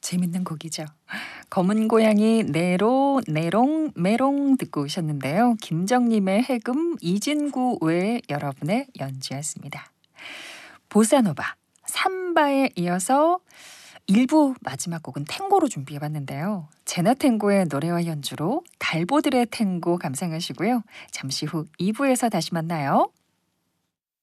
재밌는 곡이죠. 검은 고양이 네로 네롱 메롱 듣고 오셨는데요. 김정님의 해금, 이진구 외에 여러분의 연주였습니다. 보사노바, 삼바에 이어서 1부 마지막 곡은 탱고로 준비해봤는데요. 제나탱고의 노래와 연주로 달보들의 탱고 감상하시고요. 잠시 후 2부에서 다시 만나요.